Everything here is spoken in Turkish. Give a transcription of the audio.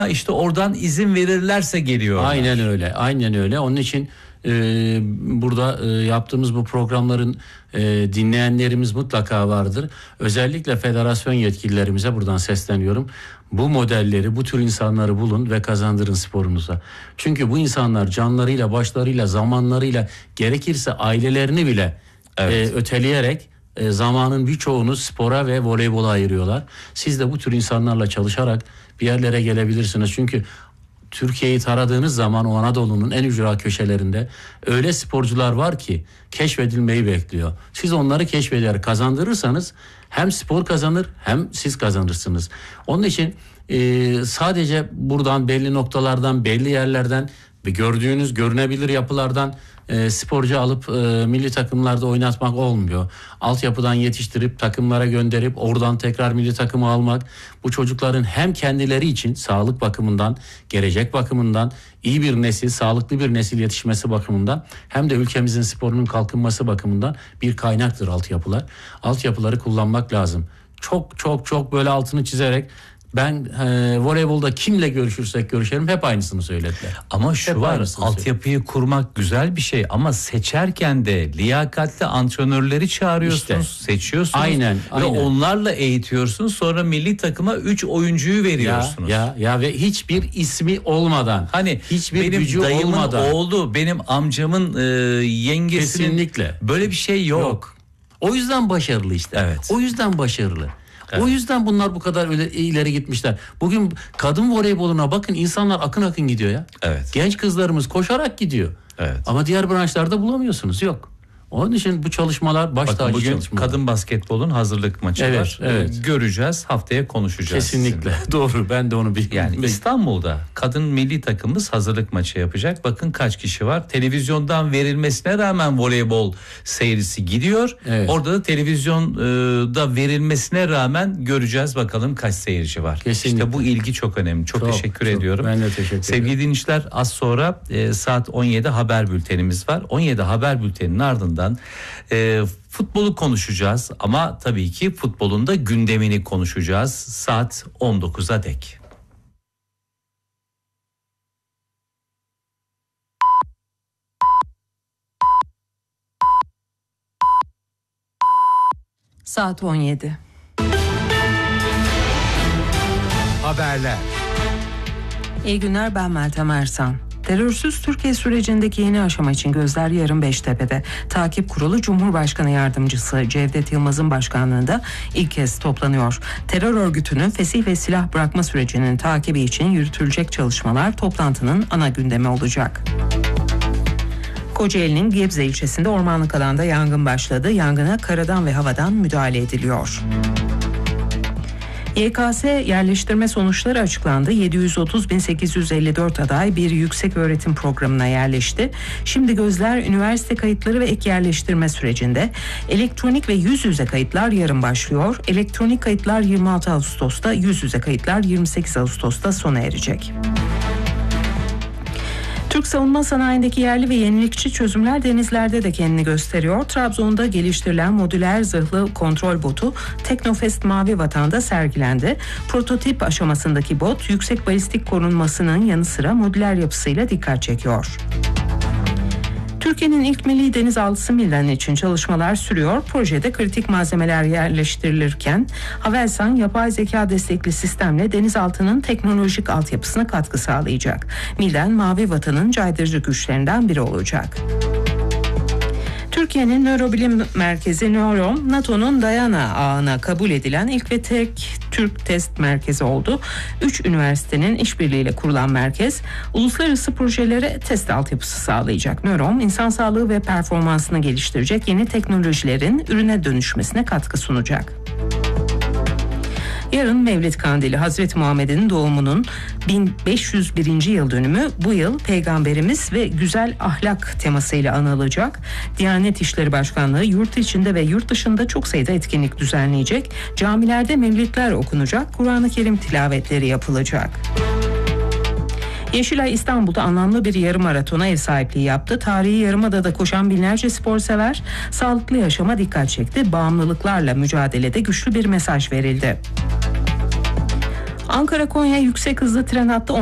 işte oradan izin verirlerse geliyor. Aynen öyle, aynen öyle. Onun için burada yaptığımız bu programların dinleyenlerimiz mutlaka vardır. Özellikle federasyon yetkililerimize buradan sesleniyorum. Bu modelleri, bu tür insanları bulun ve kazandırın sporunuza. Çünkü bu insanlar canlarıyla, başlarıyla, zamanlarıyla, gerekirse ailelerini bile öteleyerek zamanın birçoğunu spora ve voleybola ayırıyorlar. Siz de bu tür insanlarla çalışarak bir yerlere gelebilirsiniz. Çünkü Türkiye'yi taradığınız zaman o Anadolu'nun en ücra köşelerinde öyle sporcular var ki keşfedilmeyi bekliyor. Siz onları keşfeder, kazandırırsanız hem spor kazanır hem siz kazanırsınız. Onun için sadece buradan belli noktalardan, belli yerlerden ve gördüğünüz görünebilir yapılardan sporcu alıp milli takımlarda oynatmak olmuyor. Altyapıdan yetiştirip takımlara gönderip oradan tekrar milli takımı almak, bu çocukların hem kendileri için sağlık bakımından, gelecek bakımından iyi bir nesil, sağlıklı bir nesil yetişmesi bakımından hem de ülkemizin sporunun kalkınması bakımından bir kaynaktır altyapılar. Altyapıları kullanmak lazım. Çok böyle altını çizerek ben voleybolda kimle görüşürsek görüşelim hep aynısını söylediler. Ama şu hep var, altyapıyı kurmak güzel bir şey ama seçerken de liyakatli antrenörleri çağırıyorsunuz, seçiyorsunuz. Aynen. Ve onlarla eğitiyorsunuz, sonra milli takıma 3 oyuncuyu veriyorsunuz. Ya ve hiçbir ismi olmadan, hani hiçbir benim gücü dayımın olmadan, oğlu, benim amcamın yengesinin, kesinlikle böyle bir şey yok. O yüzden başarılı işte. Evet. O yüzden başarılı. Evet. O yüzden bunlar bu kadar ileri gitmişler. Bugün kadın voleyboluna bakın, insanlar akın akın gidiyor ya. Evet. Genç kızlarımız koşarak gidiyor. Evet. Ama diğer branşlarda bulamıyorsunuz, yok. Onun için bu çalışmalar baş tacı bugün çalışmalar. kadın basketbolun hazırlık maçı var. Evet. Göreceğiz, haftaya konuşacağız. Kesinlikle. Doğru, ben de onu biliyorum. Yani İstanbul'da kadın milli takımımız hazırlık maçı yapacak. Bakın kaç kişi var. Televizyondan verilmesine rağmen voleybol seyircisi gidiyor. Evet. Orada da televizyonda verilmesine rağmen göreceğiz bakalım kaç seyirci var. Kesinlikle. İşte bu ilgi çok önemli. Çok teşekkür ediyorum. Ben de teşekkür ederim. Sevgili dinleyiciler, az sonra saat 17 haber bültenimiz var. 17 haber bülteninin ardından futbolu konuşacağız ama tabii ki futbolun da gündemini konuşacağız saat 19'a dek. Saat 17. Haberler. İyi günler, ben Meltem Ersan. Terörsüz Türkiye sürecindeki yeni aşama için gözler yarın Beştepe'de. Takip Kurulu Cumhurbaşkanı Yardımcısı Cevdet Yılmaz'ın başkanlığında ilk kez toplanıyor. Terör örgütünün fesih ve silah bırakma sürecinin takibi için yürütülecek çalışmalar toplantının ana gündemi olacak. Kocaeli'nin Gebze ilçesinde ormanlık alanda yangın başladı. Yangına karadan ve havadan müdahale ediliyor. YKS yerleştirme sonuçları açıklandı. 730.854 aday bir yüksek öğretim programına yerleşti. Şimdi gözler üniversite kayıtları ve ek yerleştirme sürecinde. Elektronik ve yüz yüze kayıtlar yarın başlıyor. Elektronik kayıtlar 26 Ağustos'ta, yüz yüze kayıtlar 28 Ağustos'ta sona erecek. Türk savunma sanayindeki yerli ve yenilikçi çözümler denizlerde de kendini gösteriyor. Trabzon'da geliştirilen modüler zırhlı kontrol botu Teknofest Mavi Vatan'da sergilendi. Prototip aşamasındaki bot yüksek balistik korunmasının yanı sıra modüler yapısıyla dikkat çekiyor. Türkiye'nin ilk milli denizaltısı Milden için çalışmalar sürüyor. Projede kritik malzemeler yerleştirilirken Havelsan yapay zeka destekli sistemle denizaltının teknolojik altyapısına katkı sağlayacak. Milden, Mavi Vatan'ın caydırıcı güçlerinden biri olacak. Türkiye'nin nörobilim merkezi Nörom, NATO'nun Diana ağına kabul edilen ilk ve tek Türk test merkezi oldu. 3 üniversitenin işbirliğiyle kurulan merkez, uluslararası projelere test altyapısı sağlayacak. Nörom, insan sağlığı ve performansını geliştirecek yeni teknolojilerin ürüne dönüşmesine katkı sunacak. Yarın Mevlid Kandili, Hazreti Muhammed'in doğumunun 1501. yıl dönümü. Bu yıl Peygamberimiz ve güzel ahlak temasıyla anılacak. Diyanet İşleri Başkanlığı yurt içinde ve yurt dışında çok sayıda etkinlik düzenleyecek. Camilerde mevlidler okunacak, Kur'an-ı Kerim tilavetleri yapılacak. Yeşilay İstanbul'da anlamlı bir yarım maratona ev sahipliği yaptı. Tarihi Yarımada'da koşan binlerce sporsever sağlıklı yaşama dikkat çekti. Bağımlılıklarla mücadelede güçlü bir mesaj verildi. Ankara-Konya yüksek hızlı tren hattı